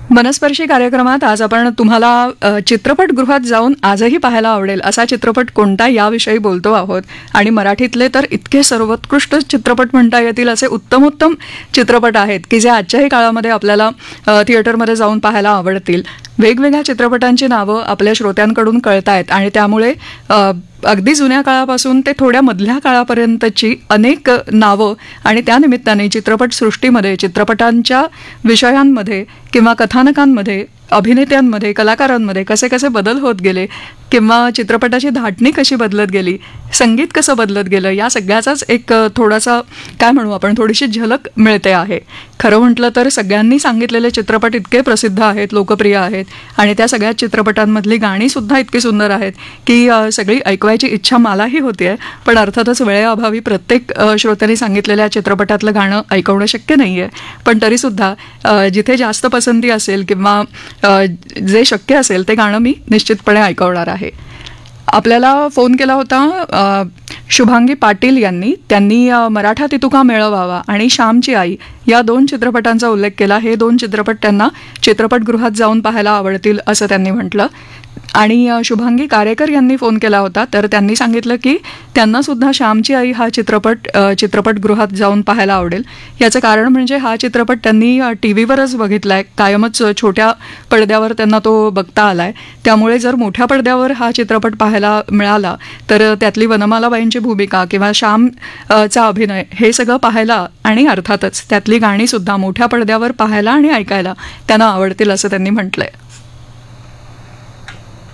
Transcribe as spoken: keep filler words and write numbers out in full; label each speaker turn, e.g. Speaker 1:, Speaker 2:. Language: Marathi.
Speaker 1: मनस्पर्शी कार्यक्रमात आज आपण तुम्हाला अ, चित्रपटगृहात जाऊन आजही पाहायला आवडेल असा चित्रपट कोणता याविषयी बोलतो आहोत. आणि मराठीतले तर इतके सर्वोत्कृष्ट चित्रपट म्हणता येतील असे उत्तमोत्तम चित्रपट आहेत की जे आजच्याही काळामध्ये आपल्याला अ, थिएटरमध्ये जाऊन पाहायला आवडतील. वेगवेगळ्या चित्रपटांची नावं आपल्या श्रोत्यांकडून कळतायत आणि त्यामुळे अ, अगदी जुन्या काळापासून ते थोड्या मधल्या काळापर्यंतची अनेक नावं आणि त्यानिमित्ताने चित्रपटसृष्टीमध्ये चित्रपटांच्या विषयांमध्ये किंवा कथानकांमध्ये अभिनेत्यांमध्ये कलाकारांमध्ये कसे कसे बदल होत गेले किंवा चित्रपटाची धाटणी कशी बदलत गेली, संगीत कसं बदलत गेलं, या सगळ्याचाच एक अ, थोडासा काय म्हणू आपण थोडीशी झलक मिळते आहे. खरं म्हटलं तर सगळ्यांनी सांगितलेले चित्रपट इतके प्रसिद्ध आहेत, लोकप्रिय आहेत आणि त्या सगळ्या चित्रपटांमधली गाणीसुद्धा इतकी सुंदर आहेत की अ, सगळी ऐकवायची इच्छा मलाही होती आहे. पण अर्थातच वेळेअभावी प्रत्येक अ, श्रोत्यांनी सांगितलेल्या चित्रपटातलं गाणं ऐकवणं शक्य नाही आहे. पण तरीसुद्धा अ, जिथे जास्त पसंती असेल किंवा अ, जे शक्य असेल ते गाणं मी निश्चितपणे ऐकवणार आहे. आपल्याला फोन केला होता अ, शुभांगी पाटील यांनी. त्यांनी अ, मराठा तितुका मेळवावा आणि श्यामची आई या दोन चित्रपटांचा उल्लेख केला. हे दोन चित्रपट त्यांना चित्रपटगृहात जाऊन पाहायला आवडतील असं त्यांनी म्हटलं. आणि अ, शुभांगी कारेकर यांनी फोन केला होता तर त्यांनी सांगितलं की त्यांना सुद्धा श्यामची आई हा चित्रपट अ, चित्रपटगृहात जाऊन पाहायला आवडेल. याचं कारण म्हणजे हा चित्रपट त्यांनी टी व्हीवरच बघितला आहे, कायमच छोट्या पडद्यावर त्यांना तो बघता आला आहे. त्यामुळे जर मोठ्या पडद्यावर हा चित्रपट पाहायला मिळाला तर त्यातली वनमालाबाईंची भूमिका किंवा श्याम अ, चा अभिनय हे सगळं पाहायला आणि अर्थातच त्यातली गाणीसुद्धा मोठ्या पडद्यावर पाहायला आणि ऐकायला त्यांना आवडतील असं त्यांनी म्हटलंय.